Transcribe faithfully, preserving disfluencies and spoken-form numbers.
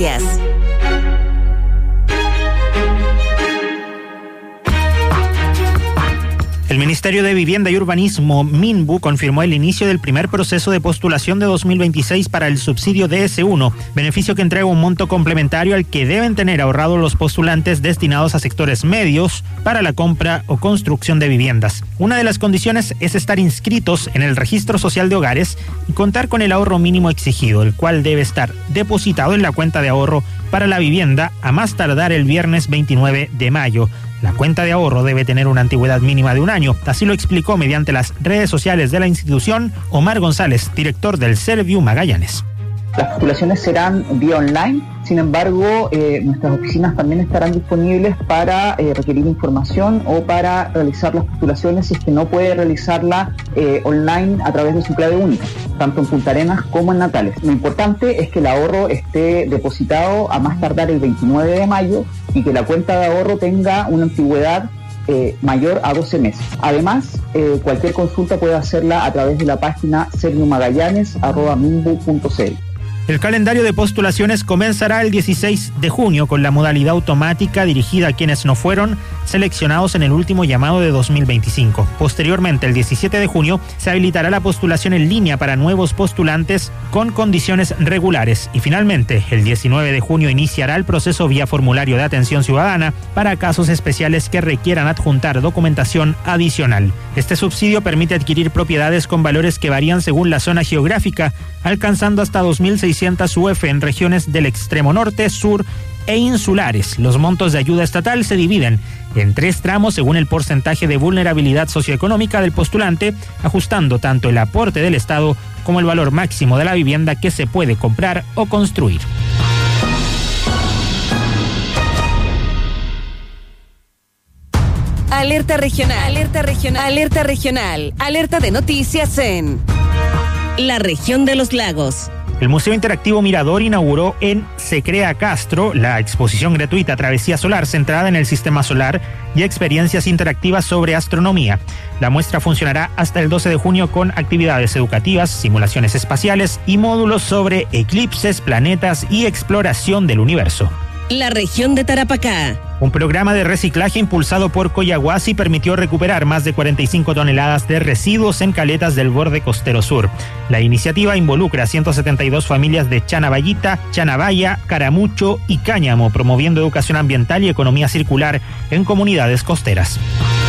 Noticias. El Ministerio de Vivienda y Urbanismo, MINBU, confirmó el inicio del primer proceso de postulación de dos mil veintiséis para el subsidio D S uno, beneficio que entrega un monto complementario al que deben tener ahorrado los postulantes destinados a sectores medios para la compra o construcción de viviendas. Una de las condiciones es estar inscritos en el Registro Social de Hogares y contar con el ahorro mínimo exigido, el cual debe estar depositado en la cuenta de ahorro para la vivienda a más tardar el viernes veintinueve de mayo. La cuenta de ahorro debe tener una antigüedad mínima de un año. Así lo explicó mediante las redes sociales de la institución Omar González, director del Serviu Magallanes. Las postulaciones serán vía online, sin embargo, eh, nuestras oficinas también estarán disponibles para eh, requerir información o para realizar las postulaciones si es que no puede realizarla eh, online a través de su clave única, tanto en Punta Arenas como en Natales. Lo importante es que el ahorro esté depositado a más tardar el veintinueve de mayo y que la cuenta de ahorro tenga una antigüedad Eh, mayor a doce meses. Además, eh, cualquier consulta puede hacerla a través de la página serviu magallanes arroba minbu punto c l. El calendario de postulaciones comenzará el dieciséis de junio con la modalidad automática dirigida a quienes no fueron seleccionados en el último llamado de dos mil veinticinco. Posteriormente, el diecisiete de junio, se habilitará la postulación en línea para nuevos postulantes con condiciones regulares. Y finalmente, el diecinueve de junio iniciará el proceso vía formulario de atención ciudadana para casos especiales que requieran adjuntar documentación adicional. Este subsidio permite adquirir propiedades con valores que varían según la zona geográfica, alcanzando hasta dos mil seiscientas U F en regiones del extremo norte, sur e insulares. Los montos de ayuda estatal se dividen en tres tramos según el porcentaje de vulnerabilidad socioeconómica del postulante, ajustando tanto el aporte del Estado como el valor máximo de la vivienda que se puede comprar o construir. Alerta regional, alerta regional, alerta regional, alerta de noticias en la región de los lagos. El Museo Interactivo Mirador inauguró en Se Crea Castro la exposición gratuita Travesía Solar, centrada en el sistema solar y experiencias interactivas sobre astronomía. La muestra funcionará hasta el doce de junio con actividades educativas, simulaciones espaciales y módulos sobre eclipses, planetas y exploración del universo. La región de Tarapacá. Un programa de reciclaje impulsado por Coyahuasi permitió recuperar más de cuarenta y cinco toneladas de residuos en caletas del borde costero sur. La iniciativa involucra a ciento setenta y dos familias de Chanavallita, Chanavaya, Caramucho y Cáñamo, promoviendo educación ambiental y economía circular en comunidades costeras.